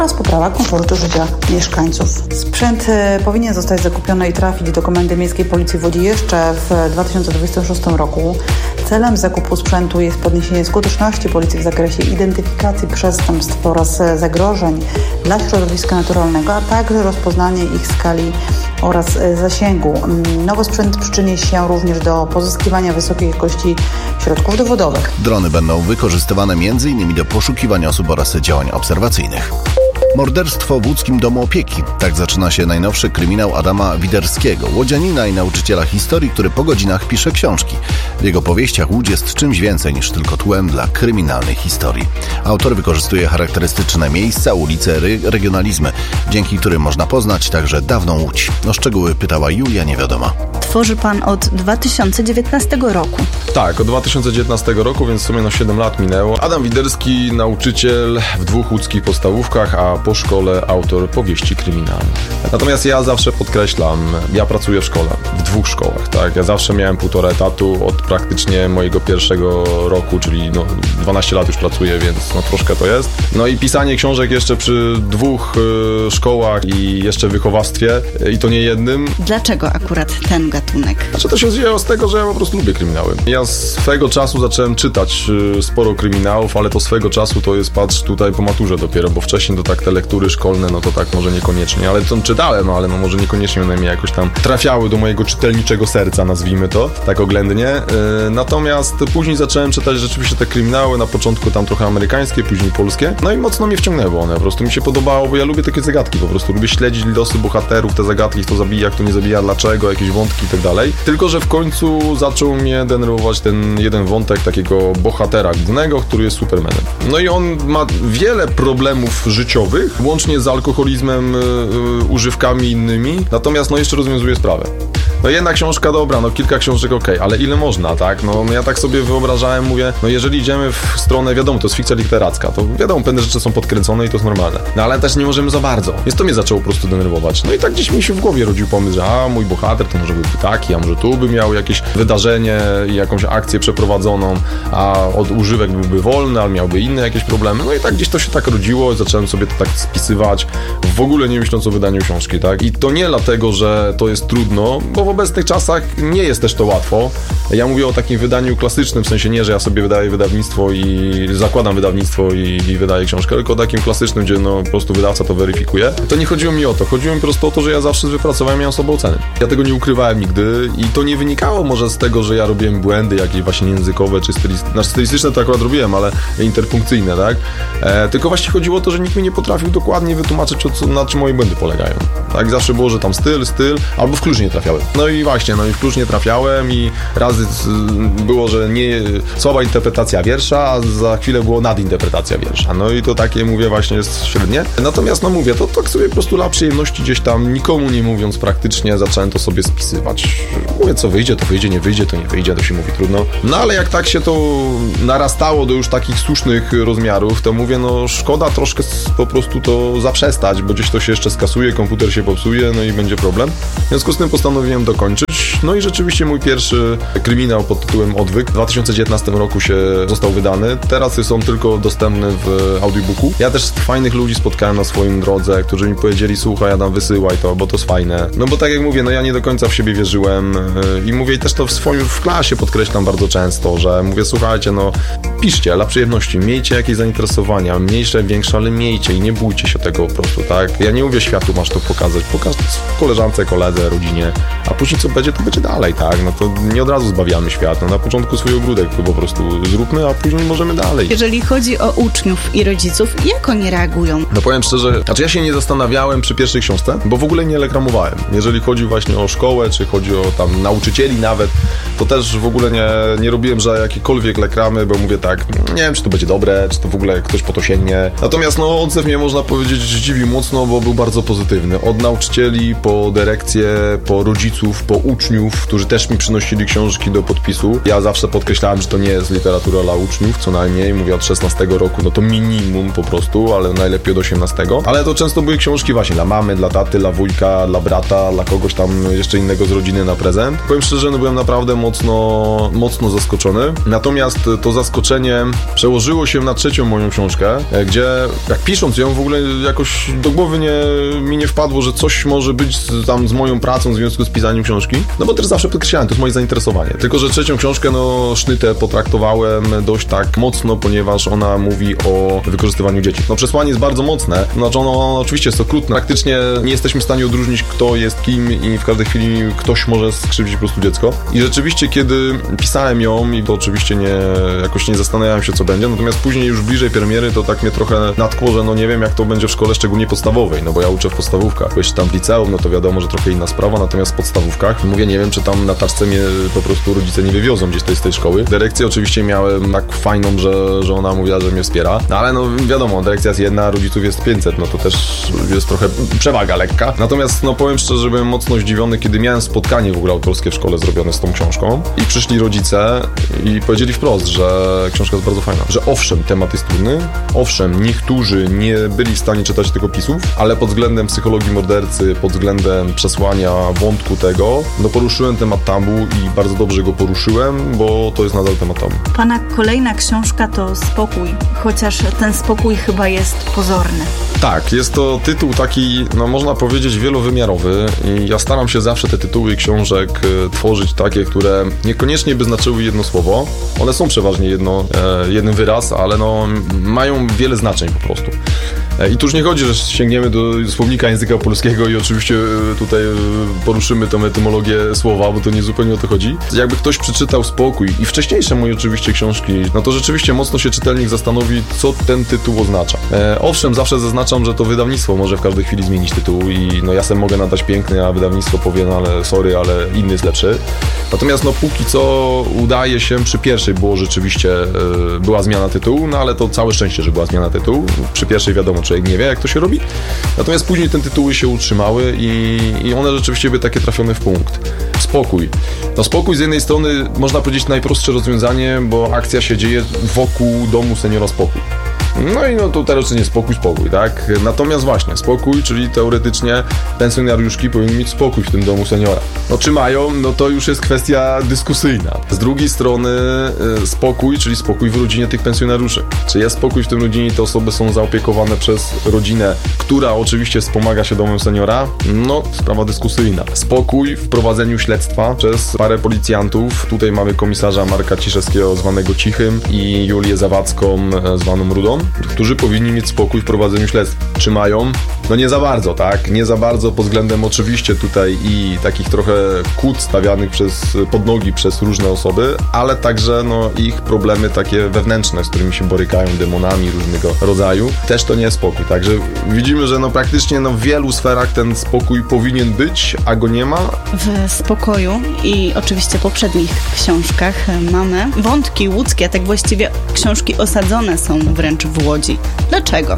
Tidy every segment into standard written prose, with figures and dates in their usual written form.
oraz poprawa komfortu życia mieszkańców. Sprzęt powinien zostać zakupiony i trafić do Komendy Miejskiej Policji w Łodzi jeszcze w 2026 roku. Celem zakupu sprzętu jest podniesienie skuteczności policji w zakresie identyfikacji przestępstw oraz zagrożeń dla środowiska naturalnego, a także rozpoznanie ich skali oraz zasięgu. Nowy sprzęt przyczyni się również do pozyskiwania wysokiej jakości środków dowodowych. Drony będą wykorzystywane m.in. do poszukiwania osób oraz działań obserwacyjnych. Morderstwo w łódzkim domu opieki. Tak zaczyna się najnowszy kryminał Adama Widerskiego, łodzianina i nauczyciela historii, który po godzinach pisze książki. W jego powieściach Łódź jest czymś więcej niż tylko tłem dla kryminalnej historii. Autor wykorzystuje charakterystyczne miejsca, ulice, regionalizmy, dzięki którym można poznać także dawną Łódź. O szczegóły pytała Julia Niewiadoma. Tworzy pan od 2019 roku. Tak, od 2019 roku, więc w sumie 7 lat minęło. Adam Widerski, nauczyciel w 2 łódzkich podstawówkach, a po szkole autor powieści kryminalnych. Natomiast ja zawsze podkreślam, ja pracuję w szkole, w 2 szkołach, tak? Ja zawsze miałem 1,5 etatu od praktycznie mojego pierwszego roku, czyli 12 lat już pracuję, więc troszkę to jest. I pisanie książek jeszcze przy 2 szkołach i jeszcze wychowawstwie, i to nie jednym. Dlaczego akurat ten gatunek? To się wzięło z tego, że ja po prostu lubię kryminały. Ja swego czasu zacząłem czytać sporo kryminałów, ale to swego czasu to jest, patrz, tutaj po maturze dopiero, bo wcześniej to tak te lektury szkolne, to tak może niekoniecznie, ale to czytałem, ale może niekoniecznie one mi jakoś tam trafiały do mojego czytelniczego serca, nazwijmy to, tak oględnie. Natomiast później zacząłem czytać rzeczywiście te kryminały, na początku tam trochę amerykańskie, później polskie, i mocno mnie wciągnęły one, po prostu mi się podobało, bo ja lubię takie zagadki, po prostu lubię śledzić losy bohaterów, te zagadki, kto zabija, kto nie zabija, dlaczego, jakieś wątki i tak dalej. Tylko że w końcu zaczął mnie denerwować ten jeden wątek takiego bohatera głównego, który jest Supermanem. I on ma wiele problemów życiowych, łącznie z alkoholizmem, używkami innymi, natomiast jeszcze rozwiązuje sprawę. Jedna książka dobra, kilka książek okej, ale ile można, tak? Ja tak sobie wyobrażałem, mówię, jeżeli idziemy w stronę, wiadomo, to jest fikcja literacka, to wiadomo, pewne rzeczy są podkręcone i to jest normalne. Ale też nie możemy za bardzo. Więc to mnie zaczęło po prostu denerwować. I tak gdzieś mi się w głowie rodził pomysł, że mój bohater to może byłby taki, a może tu by miał jakieś wydarzenie i jakąś akcję przeprowadzoną, a od używek byłby wolny, ale miałby inne jakieś problemy. I tak gdzieś to się tak rodziło, zacząłem sobie to tak spisywać, w ogóle nie myśląc o wydaniu książki, tak? I to nie dlatego, że to jest trudno, bo w obecnych czasach nie jest też to łatwo. Ja mówię o takim wydaniu klasycznym, w sensie nie, że ja sobie wydaję wydawnictwo i zakładam wydawnictwo i wydaję książkę, tylko o takim klasycznym, gdzie po prostu wydawca to weryfikuje. To nie chodziło mi o to. Chodziło mi po prostu o to, że ja zawsze z wypracowaniem miałem sobie oceny. Ja tego nie ukrywałem nigdy i to nie wynikało może z tego, że ja robiłem błędy jakieś właśnie językowe czy stylistyczne, to akurat robiłem, ale interpunkcyjne, tak? Tylko właśnie chodziło o to, że nikt mi nie potrafił dokładnie wytłumaczyć, na czym moje błędy polegają. Tak? Zawsze było, że tam styl, albo w klucz nie trafiałem. I właśnie, w klucz nie trafiałem i razy było, że nie słaba interpretacja wiersza, a za chwilę było nadinterpretacja wiersza. I to takie, mówię, właśnie jest średnie. Natomiast, mówię, to tak sobie po prostu dla przyjemności gdzieś tam, nikomu nie mówiąc praktycznie, zacząłem to sobie spisywać. Mówię, co wyjdzie, to wyjdzie, nie wyjdzie, to nie wyjdzie, to się mówi trudno. Ale jak tak się to narastało do już takich słusznych rozmiarów, to mówię, szkoda troszkę po prostu to zaprzestać, bo gdzieś to się jeszcze skasuje, komputer się popsuje, i będzie problem. W związku z tym postanowiłem dokończyć. I rzeczywiście mój pierwszy kryminał pod tytułem Odwyk w 2019 roku został wydany. Teraz jest on tylko dostępny w audiobooku. Ja też fajnych ludzi spotkałem na swoim drodze, którzy mi powiedzieli, słuchaj Adam, wysyłaj to, bo to jest fajne. Bo tak jak mówię, ja nie do końca w siebie wierzyłem i mówię też to w klasie podkreślam bardzo często, że mówię, słuchajcie, piszcie dla przyjemności, miejcie jakieś zainteresowania, mniejsze, większe, ale miejcie i nie bójcie się tego po prostu, tak? Ja nie mówię światu, masz to pokazać, pokaż koleżance, koledze, rodzinie, a później co będzie, to będzie dalej, tak? To nie od razu zbawiamy świat, na początku swój ogródek po prostu zróbmy, a później możemy dalej. Jeżeli chodzi o uczniów i rodziców, jak oni reagują? Powiem szczerze, ja się nie zastanawiałem przy pierwszej książce, bo w ogóle nie reklamowałem. Jeżeli chodzi właśnie o szkołę, czy chodzi o tam nauczycieli nawet, to też w ogóle nie robiłem jakiekolwiek reklamy, bo mówię tak, nie wiem, czy to będzie dobre, czy to w ogóle ktoś po to sięgnie. Natomiast odzew mnie, można powiedzieć, zdziwił mocno, bo był bardzo pozytywny. Od od nauczycieli, po dyrekcję, po rodziców, po uczniów, którzy też mi przynosili książki do podpisu. Ja zawsze podkreślałem, że to nie jest literatura dla uczniów, co najmniej, mówię od 16 roku, no to minimum po prostu, ale najlepiej od 18. Ale to często były książki właśnie dla mamy, dla taty, dla wujka, dla brata, dla kogoś tam jeszcze innego z rodziny na prezent. Powiem szczerze, no byłem naprawdę mocno zaskoczony. Natomiast to zaskoczenie przełożyło się na trzecią moją książkę, gdzie jak pisząc ją w ogóle jakoś do głowy mi nie wpadło, że coś może być tam z moją pracą w związku z pisaniem książki, no bo też zawsze podkreślałem, to jest moje zainteresowanie. Tylko że trzecią książkę, no Sznytę potraktowałem dość tak mocno, ponieważ ona mówi o wykorzystywaniu dzieci. No przesłanie jest bardzo mocne, znaczy ono oczywiście jest okrutne. Praktycznie nie jesteśmy w stanie odróżnić, kto jest kim i w każdej chwili ktoś może skrzywdzić po prostu dziecko. I rzeczywiście, kiedy pisałem ją, i to oczywiście jakoś nie zastanawiałem się, co będzie, natomiast później już bliżej premiery to tak mnie trochę natkło, że no nie wiem, jak to będzie w szkole, szczególnie podstawowej, no bo ja uczę w podstawówkach. Jeśli tam w liceum, no to wiadomo, że trochę inna sprawa, natomiast w podstawówkach, mówię, nie wiem, czy tam na taczce mnie po prostu rodzice nie wywiozą gdzieś z tej szkoły. Dyrekcję oczywiście miałem tak fajną, że ona mówiła, że mnie wspiera, no ale no wiadomo, dyrekcja jest jedna, rodziców jest 500, no to też jest trochę przewaga lekka. Natomiast no powiem szczerze, że byłem mocno zdziwiony, kiedy miałem spotkanie w ogóle autorskie w szkole zrobione z tą książką i przyszli rodzice i powiedzieli wprost, że książka jest bardzo fajna, że owszem, temat jest trudny, owszem, niektórzy nie byli w stanie czytać tych opisów, ale pod względem psychologii mordercy, pod względem przesłania wątku tego, no poruszyłem temat tabu i bardzo dobrze go poruszyłem, bo to jest nadal temat tabu. Pana kolejna książka to Spokój, chociaż ten spokój chyba jest pozorny. Tak, jest to tytuł taki, no można powiedzieć, wielowymiarowy i ja staram się zawsze te tytuły książek tworzyć takie, które niekoniecznie by znaczyły jedno słowo. One są przeważnie jeden wyraz, ale no mają wiele znaczeń po prostu. I tu już nie chodzi, że sięgniemy do słownika języka polskiego i oczywiście tutaj poruszymy tą etymologię słowa, bo to nie zupełnie o to chodzi. Jakby ktoś przeczytał Spokój i wcześniejsze moje oczywiście książki, no to rzeczywiście mocno się czytelnik zastanowi, co ten tytuł oznacza. Owszem, zawsze zaznaczam, że to wydawnictwo może w każdej chwili zmienić tytuł i no ja sam mogę nadać piękny, a wydawnictwo powie, no ale sorry, ale inny jest lepszy. Natomiast no póki co udaje się, przy pierwszej było rzeczywiście, była zmiana tytułu, no ale to całe szczęście, że była zmiana tytułu. Przy pierwszej wiadomo, człowiek nie wie, jak to się robi. Natomiast później te tytuły się utrzymały i one rzeczywiście były takie trafione w punkt. Spokój. No spokój z jednej strony można powiedzieć najprostsze rozwiązanie, bo akcja się dzieje wokół domu seniora Spokój. No i no to teraz nie spokój, tak? Natomiast właśnie spokój, czyli teoretycznie pensjonariuszki powinny mieć spokój w tym domu seniora. No czy mają? No to już jest kwestia dyskusyjna. Z drugiej strony spokój, czyli spokój w rodzinie tych pensjonariuszy. Czy jest spokój w tym rodzinie i te osoby są zaopiekowane przez rodzinę, która oczywiście wspomaga się domem seniora? No, sprawa dyskusyjna. Spokój w prowadzeniu śledztwa przez parę policjantów. Tutaj mamy komisarza Marka Ciszewskiego zwanego Cichym i Julię Zawadzką zwaną Rudą, którzy powinni mieć spokój w prowadzeniu śledztwa. Czy mają? No nie za bardzo, tak? Nie za bardzo pod względem oczywiście tutaj i takich trochę kłód stawianych pod nogi przez różne osoby, ale także no ich problemy takie wewnętrzne, z którymi się borykają, demonami różnego rodzaju. Też to nie jest spokój. Także widzimy, że no praktycznie no w wielu sferach ten spokój powinien być, a go nie ma. W Spokoju i oczywiście poprzednich książkach mamy wątki łódzkie, tak właściwie książki osadzone są wręcz w Łodzi. Dlaczego?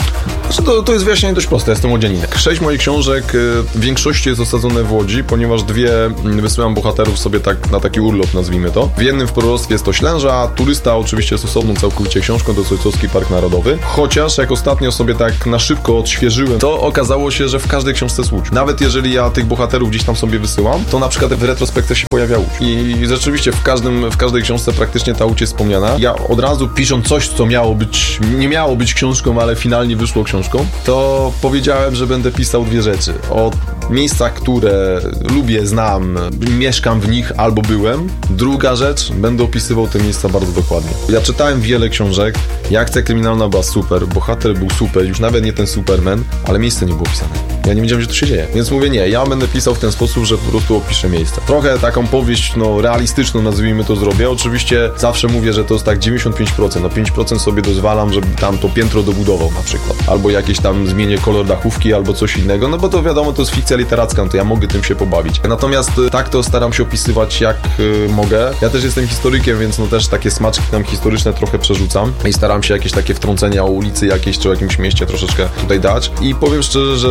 To jest wyjaśnienie dość proste. Jestem łodzianinek. 6 moich książek w większości jest osadzone w Łodzi, ponieważ 2 wysyłam bohaterów sobie tak na taki urlop, nazwijmy to. W jednym w proroctwie jest to Ślęża, Turysta oczywiście jest osobną całkowicie książką, to Sojcowski Park Narodowy. Chociaż jak ostatnio sobie tak na szybko odświeżyłem, to okazało się, że w każdej książce jest Łódź. Nawet jeżeli ja tych bohaterów gdzieś tam sobie wysyłam, to na przykład w retrospekcjach się pojawia Łódź. I rzeczywiście w każdej książce praktycznie ta Łódź jest wspomniana. Ja od razu pisząc coś, co nie miało być książką, ale finalnie wyszło książką, to powiedziałem, że będę pisał 2 rzeczy. O miejscach, które lubię, znam, mieszkam w nich albo byłem. Druga rzecz, będę opisywał te miejsca bardzo dokładnie. Ja czytałem wiele książek, akcja kryminalna była super, bohater był super, już nawet nie ten Superman, ale miejsce nie było pisane. Ja nie wiedziałem, że to się dzieje. Więc mówię, nie, ja będę pisał w ten sposób, że po prostu opiszę miejsce. Trochę taką powieść, realistyczną, nazwijmy to, zrobię. Oczywiście zawsze mówię, że to jest tak 95%. No 5% sobie dozwalam, żeby tam to piętro dobudował na przykład. Albo jakieś tam zmienię kolor dachówki, albo coś innego. No bo to wiadomo, to jest fikcja literacka, no to ja mogę tym się pobawić. Natomiast tak to staram się opisywać jak mogę. Ja też jestem historykiem, więc no też takie smaczki tam historyczne trochę przerzucam i staram się jakieś takie wtrącenia o ulicy jakiejś, czy o jakimś mieście troszeczkę tutaj dać. I powiem szczerze, że słyszę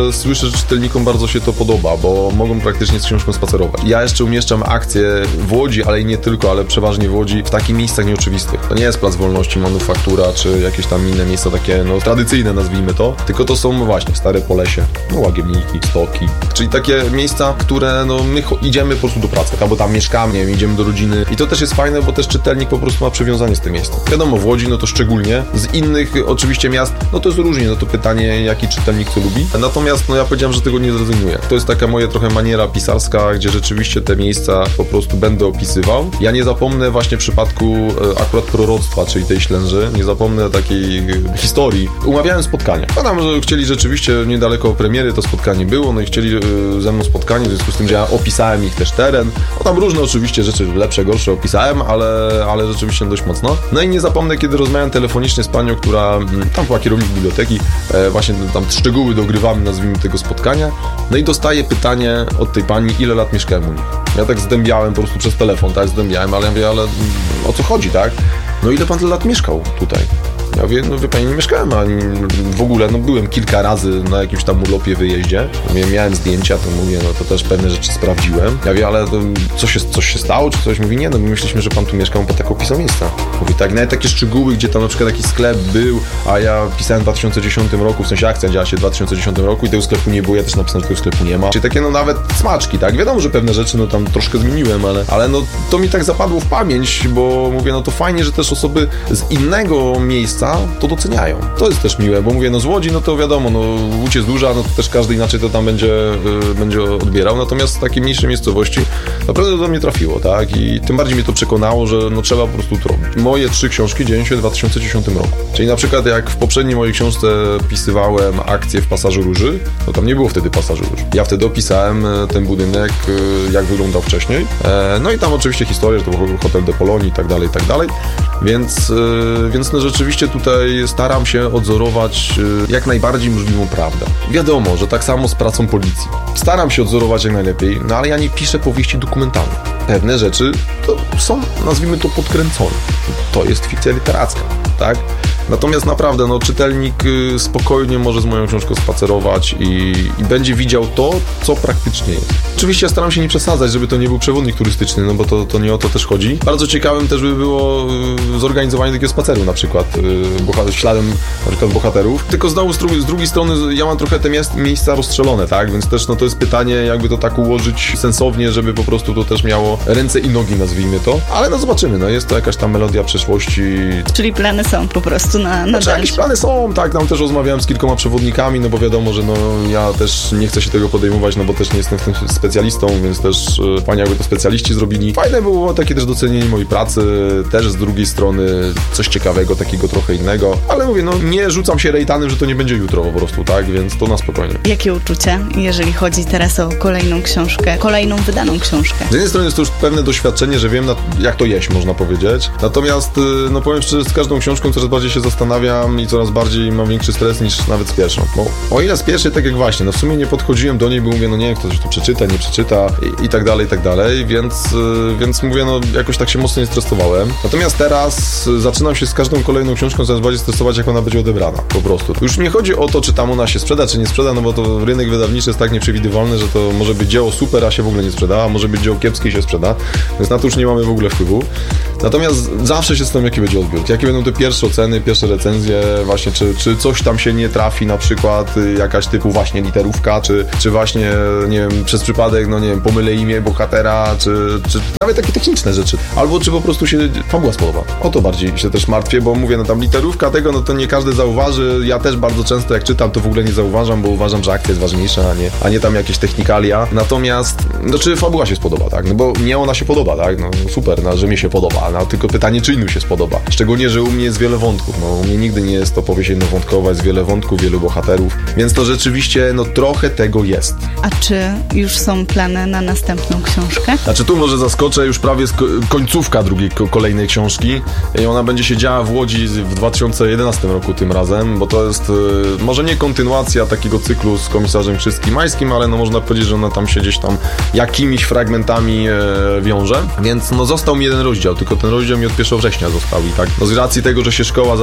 że czytelnikom bardzo się to podoba, bo mogą praktycznie z książką spacerować. Ja jeszcze umieszczam akcje w Łodzi, ale i nie tylko, ale przeważnie w Łodzi, w takich miejscach nieoczywistych. To nie jest Plac Wolności, Manufaktura, czy jakieś tam inne miejsca takie, tradycyjne, nazwijmy to, tylko to są właśnie Stare Polesie, Łagiewniki, Stoki, czyli takie miejsca, które, my idziemy po prostu do pracy, albo tam mieszkamy, nie wiem, idziemy do rodziny i to też jest fajne, bo też czytelnik po prostu ma przywiązanie z tym miejscem. Wiadomo, w Łodzi, to szczególnie, z innych oczywiście miast, to jest różnie, to pytanie, jaki czytelnik co lubi, natomiast, ja powiedziałem, że tego nie zrezygnuję. To jest taka moja trochę maniera pisarska, gdzie rzeczywiście te miejsca po prostu będę opisywał. Ja nie zapomnę właśnie w przypadku akurat proroctwa, czyli tej Ślęży, nie zapomnę takiej historii. Umawiałem spotkania. Tam, że chcieli rzeczywiście niedaleko premiery to spotkanie było, i chcieli ze mną spotkanie, w związku z tym, że ja opisałem ich też teren. Tam różne oczywiście rzeczy, lepsze, gorsze opisałem, ale rzeczywiście dość mocno. I nie zapomnę, kiedy rozmawiałem telefonicznie z panią, która tam była kierownik biblioteki, właśnie tam szczegóły dogrywamy, nazwijmy tego spotkania, i dostaję pytanie od tej pani, ile lat mieszkałem u nich. Ja tak zdębiałem po prostu przez telefon, ale ja mówię, ale o co chodzi, tak? Ile pan tyle lat mieszkał tutaj? Ja mówię, wie pani, nie mieszkałem ani w ogóle, byłem kilka razy na jakimś tam urlopie, wyjeździe, miałem zdjęcia, to mówię, to też pewne rzeczy sprawdziłem. Ja mówię, ale coś się stało, czy coś? Mówi, nie, my myśleliśmy, że pan tu mieszkał, pan tak opisał miejsca. Mówi, tak, nawet takie szczegóły, gdzie tam na przykład jakiś sklep był, a ja pisałem w 2010 roku, w sensie akcja działa się w 2010 roku i tego sklepu nie było, ja też napisałem, że tego sklepu nie ma. Czyli takie, nawet smaczki, tak? Wiadomo, że pewne rzeczy, tam troszkę zmieniłem, ale to mi tak zapadło w pamięć, bo mówię, to fajnie, że też osoby z innego miejsca to doceniają. To jest też miłe, bo mówię, z Łodzi, to wiadomo, Łódź jest duża, to też każdy inaczej to tam będzie odbierał, natomiast w takiej mniejszej miejscowości naprawdę to do mnie trafiło, tak? I tym bardziej mnie to przekonało, że trzeba po prostu to robić. Moje 3 książki dzieją się w 2010 roku. Czyli na przykład jak w poprzedniej mojej książce pisywałem akcję w Pasażu Róży, tam nie było wtedy Pasażu Róży. Ja wtedy opisałem ten budynek, jak wyglądał wcześniej. I tam oczywiście historia, że to był hotel de Polonii i tak dalej. Więc rzeczywiście tutaj staram się odzorować jak najbardziej możliwą prawdę. Wiadomo, że tak samo z pracą policji. Staram się odzorować jak najlepiej, ale ja nie piszę powieści dokumentalnej. Pewne rzeczy to są, nazwijmy to, podkręcone. To jest fikcja literacka, tak? Natomiast naprawdę, czytelnik spokojnie może z moją książką spacerować i będzie widział to, co praktycznie jest. Oczywiście ja staram się nie przesadzać, żeby to nie był przewodnik turystyczny, bo to nie o to też chodzi. Bardzo ciekawym też by było zorganizowanie takiego spaceru na przykład, śladem na przykład bohaterów. Tylko znowu z drugiej strony ja mam trochę te miejsca rozstrzelone, tak? Więc też to jest pytanie, jakby to tak ułożyć sensownie, żeby po prostu to też miało ręce i nogi, nazwijmy to. Ale zobaczymy, jest to jakaś tam melodia przeszłości. Czyli plany są po prostu na jakieś plany są, tak, tam też rozmawiałem z kilkoma przewodnikami, bo wiadomo, że ja też nie chcę się tego podejmować, bo też nie jestem w tym specjalistą, więc też fajnie, jakby to specjaliści zrobili. Fajne było takie też docenienie mojej pracy, też z drugiej strony coś ciekawego, takiego trochę innego, ale mówię, nie rzucam się rejtanem, że to nie będzie jutro po prostu, tak, więc to na spokojnie. Jakie uczucie, jeżeli chodzi teraz o kolejną książkę, kolejną wydaną książkę? Z jednej strony jest to już pewne doświadczenie, że wiem, jak to jeść, można powiedzieć, natomiast, powiem szczerze, z każdą książką coraz bardziej się zastanawiam i coraz bardziej mam większy stres niż nawet z pierwszą. Bo o ile z pierwszej, tak jak właśnie, w sumie nie podchodziłem do niej, bo mówię, nie, ktoś to przeczyta, nie przeczyta i tak dalej, więc mówię, jakoś tak się mocno nie stresowałem. Natomiast teraz zaczynam się z każdą kolejną książką coraz bardziej stresować, jak ona będzie odebrana, po prostu. Już nie chodzi o to, czy tam ona się sprzeda, czy nie sprzeda, bo to rynek wydawniczy jest tak nieprzewidywalny, że to może być dzieło super, a się w ogóle nie sprzeda, a może być dzieło kiepskie i się sprzeda, więc na to już nie mamy w ogóle wpływu. Natomiast zawsze się zastanawiam, jaki będzie odbiór, jakie będą te pierwsze oceny, pierwsze recenzje, właśnie, czy coś tam się nie trafi, na przykład jakaś typu właśnie literówka, czy właśnie, nie wiem, przez przypadek, pomylę imię bohatera, czy nawet takie techniczne rzeczy. Albo czy po prostu się fabuła spodoba. O to bardziej się też martwię, bo mówię, tam literówka tego, to nie każdy zauważy. Ja też bardzo często jak czytam, to w ogóle nie zauważam, bo uważam, że akcja jest ważniejsza, a nie tam jakieś technikalia. Natomiast, czy fabuła się spodoba, tak? Bo mnie ona się podoba, tak? Super, że mi się podoba, tylko pytanie, czy innym się spodoba. Szczególnie, że u mnie jest wiele wątków. U mnie nigdy nie jest to powieść jednowątkowa, jest wiele wątków, wielu bohaterów, więc to rzeczywiście, trochę tego jest. A czy już są plany na następną książkę? Znaczy tu może zaskoczę, już prawie jest końcówka kolejnej książki i ona będzie się działa w Łodzi w 2011 roku tym razem, bo to jest może nie kontynuacja takiego cyklu z Komisarzem Krzyckim-Majskim, ale można powiedzieć, że ona tam się gdzieś tam jakimiś fragmentami wiąże, więc został mi jeden rozdział, tylko ten rozdział mi od 1 września został i tak, z racji tego, że się szkoła zaczęła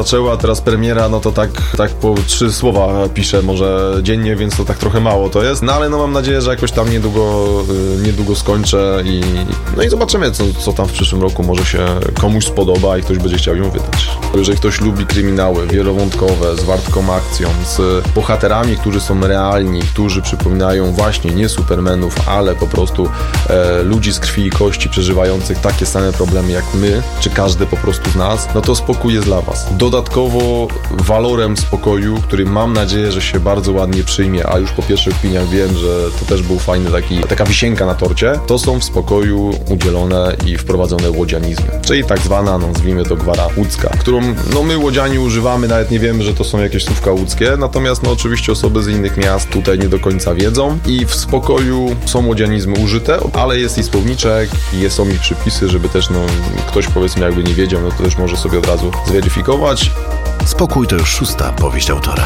zaczęły, a teraz premiera, no to tak po 3 słowa piszę może dziennie, więc to tak trochę mało to jest. No ale no mam nadzieję, że jakoś tam niedługo skończę i zobaczymy, co tam w przyszłym roku może się komuś spodoba i ktoś będzie chciał ją wydać. Jeżeli ktoś lubi kryminały wielowątkowe, z wartką akcją, z bohaterami, którzy są realni, którzy przypominają właśnie nie supermenów, ale po prostu ludzi z krwi i kości przeżywających takie same problemy jak my, czy każdy po prostu z nas, no to spokój jest dla was. Dodatkowo walorem spokoju, który mam nadzieję, że się bardzo ładnie przyjmie, a już po pierwszych opiniach wiem, że to też był fajny taka wisienka na torcie, to są w spokoju udzielone i wprowadzone łodzianizmy, czyli tak zwana, nazwijmy to gwara łódzka, którą no my łodziani używamy, nawet nie wiemy, że to są jakieś słówka łódzkie, natomiast no oczywiście osoby z innych miast tutaj nie do końca wiedzą i w spokoju są łodzianizmy użyte, ale jest i słowniczek, i są i przypisy, żeby też no ktoś powiedzmy jakby nie wiedział, no to też może sobie od razu zweryfikować. Spokój to już 6. powieść autora.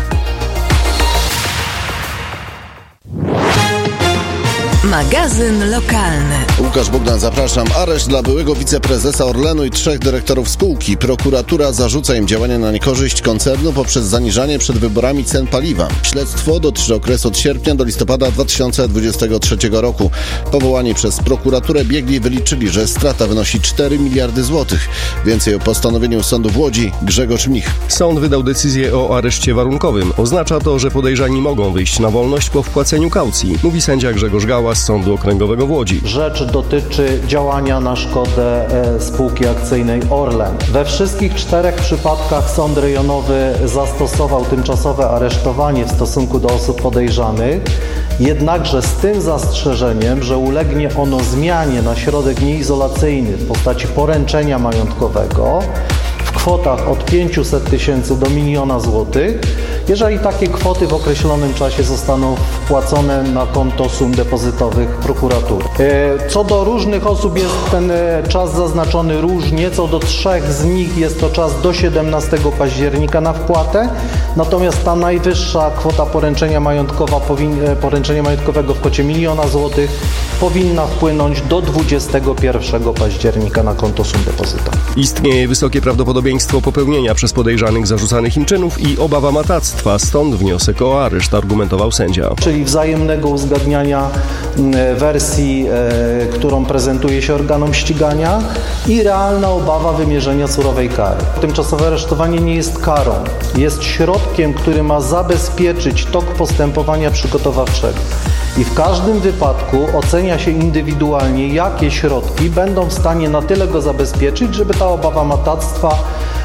Magazyn lokalny. Łukasz Bogdan, zapraszam. Areszt dla byłego wiceprezesa Orlenu i 3 dyrektorów spółki. Prokuratura zarzuca im działania na niekorzyść koncernu poprzez zaniżanie przed wyborami cen paliwa. Śledztwo dotyczy okresu od sierpnia do listopada 2023 roku. Powołani przez prokuraturę biegli wyliczyli, że strata wynosi 4 miliardy złotych. Więcej o postanowieniu sądu w Łodzi Grzegorz Mnich. Sąd wydał decyzję o areszcie warunkowym. Oznacza to, że podejrzani mogą wyjść na wolność po wpłaceniu kaucji, mówi sędzia Grzegorz Gałas z Sądu Okręgowego w Łodzi. Rzecz dotyczy działania na szkodę spółki akcyjnej Orlen. We wszystkich 4 przypadkach sąd rejonowy zastosował tymczasowe aresztowanie w stosunku do osób podejrzanych, jednakże z tym zastrzeżeniem, że ulegnie ono zmianie na środek nieizolacyjny w postaci poręczenia majątkowego w kwotach od 500 000 do 1 000 000 złotych, jeżeli takie kwoty w określonym czasie zostaną wpłacone na konto sum depozytowych prokuratury. Co do różnych osób jest ten czas zaznaczony różnie, co do 3 z nich jest to czas do 17 października na wpłatę, natomiast ta najwyższa kwota poręczenia majątkowego w kwocie 1 000 000 złotych powinna wpłynąć do 21 października na konto sum depozytowych. Istnieje wysokie prawdopodobieństwo popełnienia przez podejrzanych zarzucanych im czynów i obawa matactwa, stąd wniosek o areszt, argumentował sędzia. Czyli wzajemnego uzgadniania wersji, którą prezentuje się organom ścigania i realna obawa wymierzenia surowej kary. Tymczasowe aresztowanie nie jest karą, jest środkiem, który ma zabezpieczyć tok postępowania przygotowawczego. I w każdym wypadku ocenia się indywidualnie, jakie środki będą w stanie na tyle go zabezpieczyć, żeby ta obawa matactwa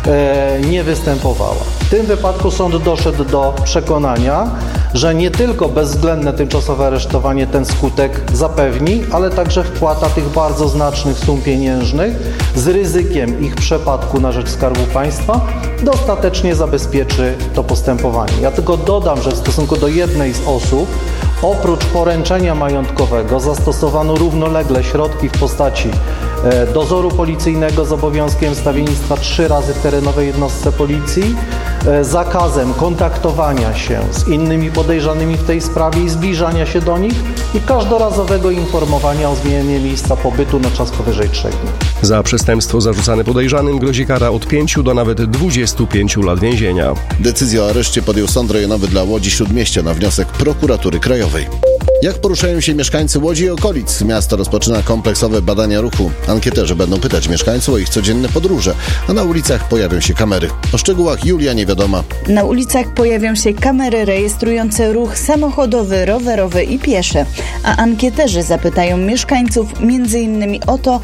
nie występowała. W tym wypadku sąd doszedł do przekonania, że nie tylko bezwzględne tymczasowe aresztowanie ten skutek zapewni, ale także wpłata tych bardzo znacznych sum pieniężnych z ryzykiem ich przepadku na rzecz Skarbu Państwa dostatecznie zabezpieczy to postępowanie. Ja tylko dodam, że w stosunku do jednej z osób oprócz poręczenia majątkowego zastosowano równolegle środki w postaci dozoru policyjnego z obowiązkiem stawiennictwa 3 razy w terenowej jednostce policji, zakazem kontaktowania się z innymi podejrzanymi w tej sprawie i zbliżania się do nich i każdorazowego informowania o zmianie miejsca pobytu na czas powyżej 3 dni. Za przestępstwo zarzucane podejrzanym grozi kara od 5 do nawet 25 lat więzienia. Decyzję o areszcie podjął Sąd Rejonowy dla Łodzi Śródmieścia na wniosek Prokuratury Krajowej. Jak poruszają się mieszkańcy Łodzi i okolic? Miasto rozpoczyna kompleksowe badania ruchu. Ankieterzy będą pytać mieszkańców o ich codzienne podróże, a na ulicach pojawią się kamery. O szczegółach Julia Niewiadoma. Na ulicach pojawią się kamery rejestrujące ruch samochodowy, rowerowy i pieszy, a ankieterzy zapytają mieszkańców m.in. o to,